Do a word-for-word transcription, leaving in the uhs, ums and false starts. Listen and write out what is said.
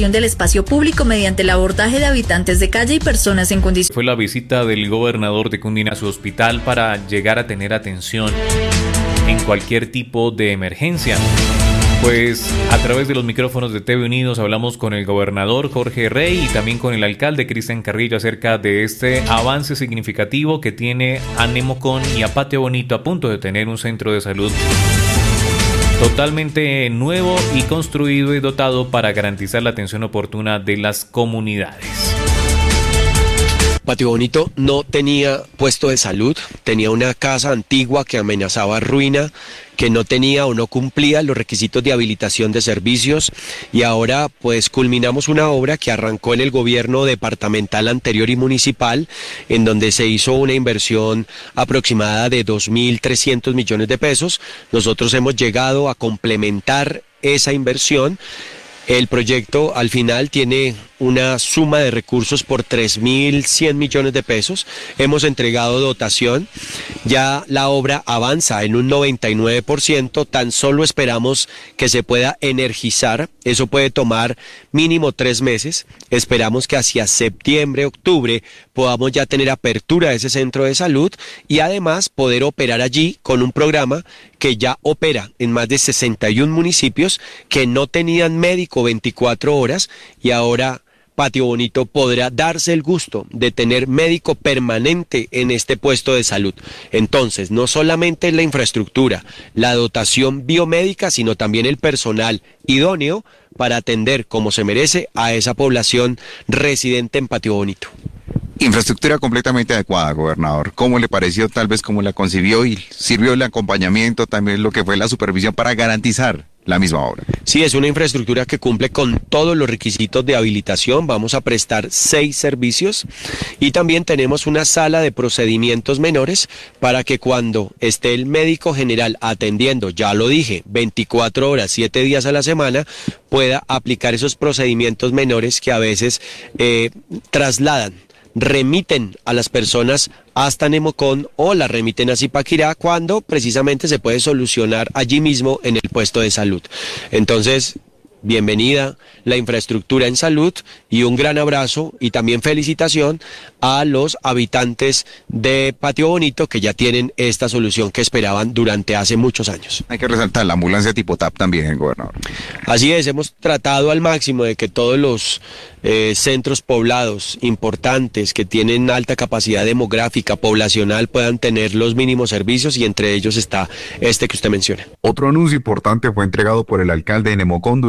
gestión del espacio público mediante el abordaje de habitantes de calle y personas en condiciones. Fue la visita del gobernador de Cundina a su hospital para llegar a tener atención en cualquier tipo de emergencia. Pues a través de los micrófonos de T V Unidos hablamos con el gobernador Jorge Rey y también con el alcalde Cristian Carrillo acerca de este avance significativo que tiene a Nemocón y a Patio Bonito, a punto de tener un centro de salud totalmente nuevo y construido y dotado para garantizar la atención oportuna de las comunidades. Patio Bonito no tenía puesto de salud, tenía una casa antigua que amenazaba ruina, que no tenía o no cumplía los requisitos de habilitación de servicios, y ahora pues culminamos una obra que arrancó en el gobierno departamental anterior y municipal, en donde se hizo una inversión aproximada de dos mil trescientos millones de pesos. Nosotros hemos llegado a complementar esa inversión. El proyecto al final tiene una suma de recursos por tres mil cien millones de pesos. Hemos entregado dotación, ya la obra avanza en un noventa y nueve por ciento, tan solo esperamos que se pueda energizar. Eso puede tomar mínimo tres meses. Esperamos que hacia septiembre, octubre podamos ya tener apertura de ese centro de salud y además poder operar allí con un programa que ya opera en más de sesenta y un municipios que no tenían médico veinticuatro horas, y ahora Patio Bonito podrá darse el gusto de tener médico permanente en este puesto de salud. Entonces, no solamente la infraestructura, la dotación biomédica, sino también el personal idóneo para atender como se merece a esa población residente en Patio Bonito. Infraestructura completamente adecuada, gobernador. ¿Cómo le pareció, tal vez cómo la concibió, y sirvió el acompañamiento, también lo que fue la supervisión para garantizar la misma obra? Sí, es una infraestructura que cumple con todos los requisitos de habilitación. Vamos a prestar seis servicios y también tenemos una sala de procedimientos menores para que cuando esté el médico general atendiendo, ya lo dije, veinticuatro horas, siete días a la semana, pueda aplicar esos procedimientos menores que a veces eh, trasladan, remiten a las personas hasta Nemocón o la remiten a Zipaquirá, cuando precisamente se puede solucionar allí mismo en el puesto de salud. Entonces, bienvenida la infraestructura en salud y un gran abrazo y también felicitación a los habitantes de Patio Bonito que ya tienen esta solución que esperaban durante hace muchos años. Hay que resaltar la ambulancia tipo T A P también, gobernador. Así es, hemos tratado al máximo de que todos los eh, centros poblados importantes que tienen alta capacidad demográfica, poblacional, puedan tener los mínimos servicios, y entre ellos está este que usted menciona. Otro anuncio importante fue entregado por el alcalde de Nemocón